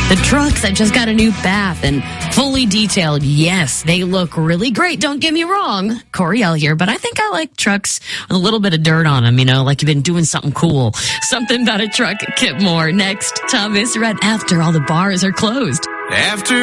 The trucks that just got a new bath and fully detailed. Yes, they look really great. Don't get me wrong. Coriel here, but I think I like trucks with a little bit of dirt on them, like you've been doing something cool. Something about a truck. Kip Moore next. Thomas, right after all the bars are closed. After